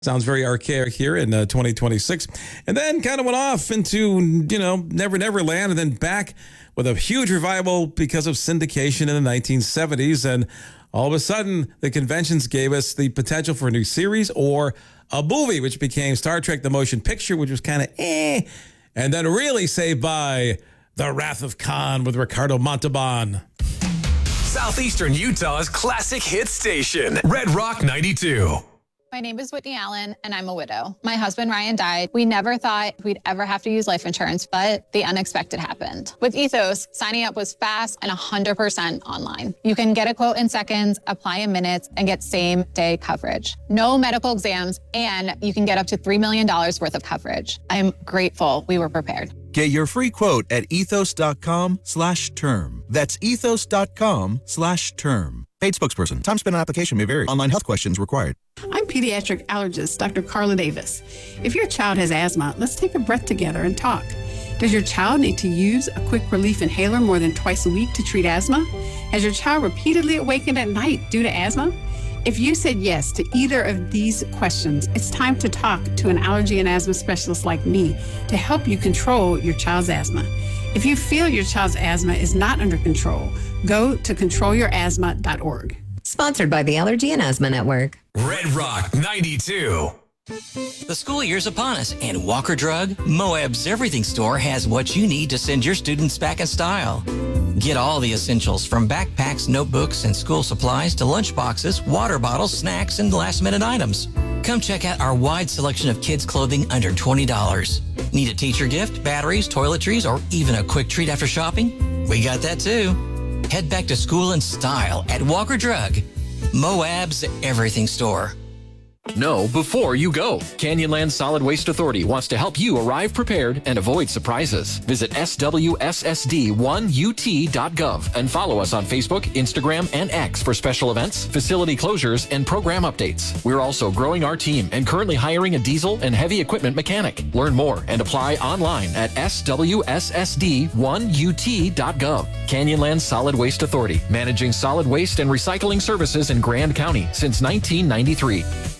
Sounds very archaic here in 2026. And then kind of went off into, Never Never Land, and then back with a huge revival because of syndication in the 1970s. And all of a sudden, the conventions gave us the potential for a new series or a movie, which became Star Trek: The Motion Picture, which was kind of and then really saved by The Wrath of Khan with Ricardo Montalban. Southeastern Utah's classic hit station, Red Rock 92. My name is Whitney Allen, and I'm a widow. My husband, Ryan, died. We never thought we'd ever have to use life insurance, but the unexpected happened. With Ethos, signing up was fast and 100% online. You can get a quote in seconds, apply in minutes, and get same-day coverage. No medical exams, and you can get up to $3 million worth of coverage. I'm grateful we were prepared. Get your free quote at ethos.com/term. That's ethos.com/term. Paid spokesperson. Time spent on application may vary. Online health questions required. I'm pediatric allergist Dr. Carla Davis. If your child has asthma, let's take a breath together and talk. Does your child need to use a quick relief inhaler more than twice a week to treat asthma? Has your child repeatedly awakened at night due to asthma? If you said yes to either of these questions, it's time to talk to an allergy and asthma specialist like me to help you control your child's asthma. If you feel your child's asthma is not under control, go to controlyourasthma.org. Sponsored by the Allergy and Asthma Network. Red Rock 92. The school year's upon us, and Walker Drug, Moab's everything store, has what you need to send your students back in style. Get all the essentials from backpacks, notebooks, and school supplies to lunch boxes, water bottles, snacks, and last-minute items. Come check out our wide selection of kids' clothing under $20. Need a teacher gift, batteries, toiletries, or even a quick treat after shopping? We got that too. Head back to school in style at Walker Drug, Moab's everything store. Know before you go. Canyonland Solid Waste Authority wants to help you arrive prepared and avoid surprises. Visit swssd1ut.gov and follow us on Facebook, Instagram, and X for special events, facility closures, and program updates. We're also growing our team and currently hiring a diesel and heavy equipment mechanic. Learn more and apply online at swssd1ut.gov. Canyonland Solid Waste Authority, managing solid waste and recycling services in Grand County since 1993.